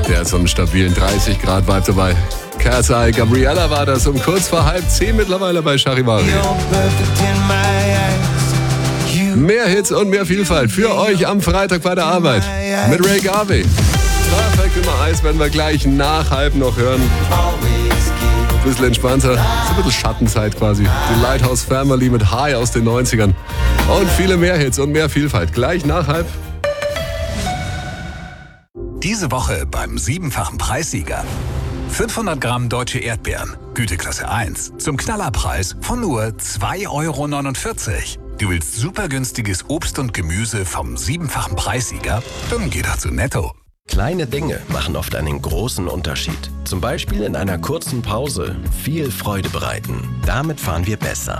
Der hat so einen stabilen 30 Grad Vibe dabei. Kasai Gabriella war das um kurz vor 9:30 mittlerweile bei Charivari. Mehr Hits und mehr Vielfalt für euch am Freitag bei der Arbeit mit Ray Garvey. Perfekt immer Eis werden wir gleich nach 9:30 noch hören. Ein bisschen entspannter, so ein bisschen Schattenzeit quasi. Die Lighthouse Family mit High aus den 90ern. Und viele mehr Hits und mehr Vielfalt gleich nach 9:30. Diese Woche beim 7-fachen Preissieger. 500 Gramm deutsche Erdbeeren, Güteklasse 1, zum Knallerpreis von nur 2,49 €. Du willst super günstiges Obst und Gemüse vom 7-fachen Preissieger? Dann geh doch zu Netto. Kleine Dinge machen oft einen großen Unterschied. Zum Beispiel in einer kurzen Pause viel Freude bereiten. Damit fahren wir besser.